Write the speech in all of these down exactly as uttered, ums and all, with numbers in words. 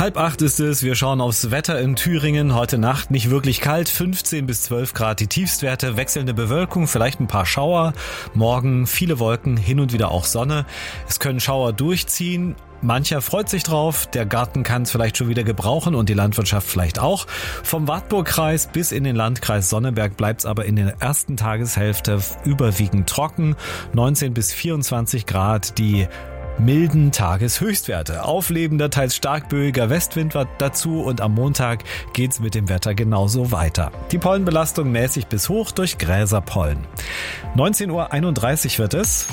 Halb acht ist es, wir schauen aufs Wetter in Thüringen. Heute Nacht nicht wirklich kalt, fünfzehn bis zwölf Grad die Tiefstwerte, wechselnde Bewölkung, vielleicht ein paar Schauer. Morgen viele Wolken, hin und wieder auch Sonne. Es können Schauer durchziehen. Mancher freut sich drauf, der Garten kann es vielleicht schon wieder gebrauchen und die Landwirtschaft vielleicht auch. Vom Wartburgkreis bis in den Landkreis Sonneberg bleibt es aber in der ersten Tageshälfte überwiegend trocken. neunzehn bis vierundzwanzig Grad die milden Tageshöchstwerte. Auflebender, teils stark böiger Westwind war dazu und am Montag geht's mit dem Wetter genauso weiter. Die Pollenbelastung mäßig bis hoch durch Gräserpollen. neunzehn Uhr einunddreißig wird es.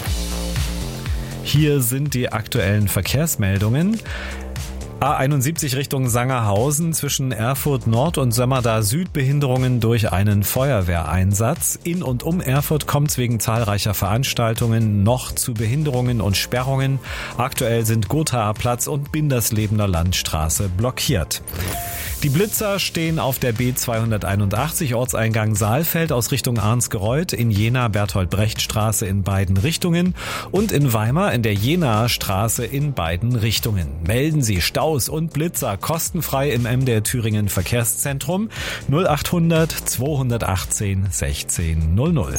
Hier sind die aktuellen Verkehrsmeldungen. A einundsiebzig Richtung Sangerhausen zwischen Erfurt Nord und Sömmerda Süd Behinderungen durch einen Feuerwehreinsatz. In und um Erfurt kommt es wegen zahlreicher Veranstaltungen noch zu Behinderungen und Sperrungen. Aktuell sind Gothaer Platz und Binderslebener Landstraße blockiert. Die Blitzer stehen auf der B zweihunderteinundachtzig Ortseingang Saalfeld aus Richtung Arnsgereuth, in Jena Bertolt-Brecht-Straße in beiden Richtungen und in Weimar in der Jenaer Straße in beiden Richtungen. Melden Sie Staus und Blitzer kostenfrei im M D R Thüringen Verkehrszentrum null achthundert zweihundertachtzehn sechzehn null null.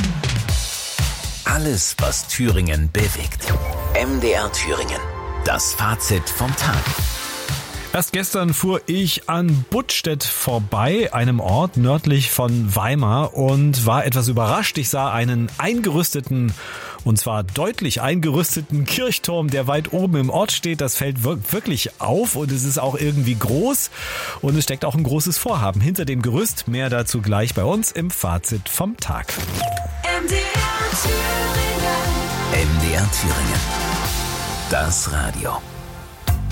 Alles, was Thüringen bewegt. M D R Thüringen. Das Fazit vom Tag. Erst gestern fuhr ich an Buttstedt vorbei, einem Ort nördlich von Weimar, und war etwas überrascht. Ich sah einen eingerüsteten, und zwar deutlich eingerüsteten Kirchturm, der weit oben im Ort steht. Das fällt wirklich auf und es ist auch irgendwie groß und es steckt auch ein großes Vorhaben hinter dem Gerüst. Mehr dazu gleich bei uns im Fazit vom Tag. M D R Thüringen. M D R Thüringen. Das Radio.